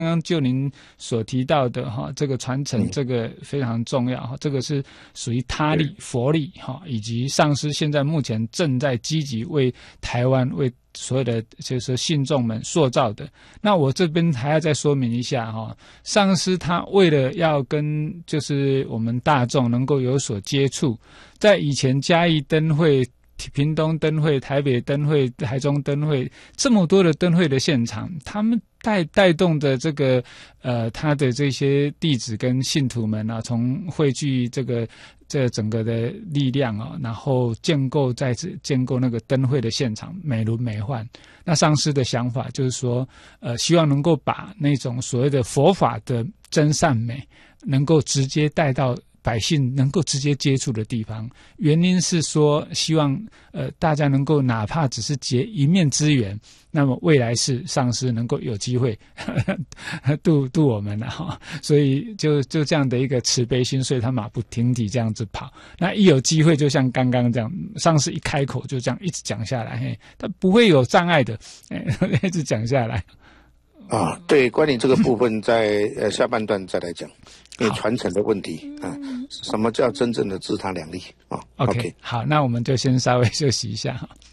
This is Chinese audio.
刚刚就您所提到的哈，这个传承这个非常重要哈，这个是属于他力、佛力哈，以及上师现在目前正在积极为台湾为所有的就是信众们塑造的。那我这边还要再说明一下哈，上师他为了要跟就是我们大众能够有所接触，在以前嘉义灯会、屏东灯会、台北灯会、台中灯会这么多的灯会的现场，他们带动的这个他的这些弟子跟信徒们啊，从汇聚这整个的力量啊，然后再次建构那个灯会的现场美轮美奂。那上师的想法就是说，希望能够把那种所谓的佛法的真善美，能够直接带到百姓能够直接接触的地方。原因是说希望大家能够哪怕只是结一面之缘，那么未来是上师能够有机会度我们了哈。所以就这样的一个慈悲心，所以他马不停蹄这样子跑。那一有机会就像刚刚这样，上师一开口就这样一直讲下来，嘿，他不会有障碍的，一直讲下来。 啊，对，关于这个部分在下半段再来讲，因为传承的问题啊，什么叫真正的自他两利啊 ？OK， 好，那我们就先稍微休息一下哈。